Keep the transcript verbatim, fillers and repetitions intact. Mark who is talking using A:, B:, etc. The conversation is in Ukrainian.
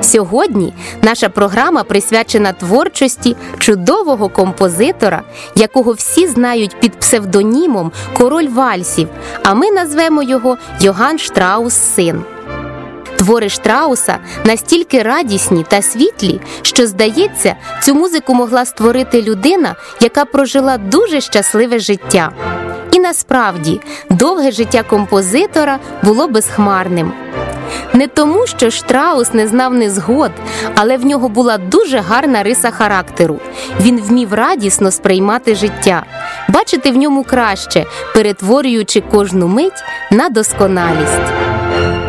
A: Сьогодні наша програма присвячена творчості чудового композитора, якого всі знають під псевдонімом «Король вальсів», а ми назвемо його Йоганн Штраус син. Твори Штрауса настільки радісні та світлі, що, здається, цю музику могла створити людина, яка прожила дуже щасливе життя. І насправді, довге життя композитора було безхмарним. Не тому, що Штраус не знав незгод, але в нього була дуже гарна риса характеру. Він вмів радісно сприймати життя, бачити в ньому краще, перетворюючи кожну мить на досконалість.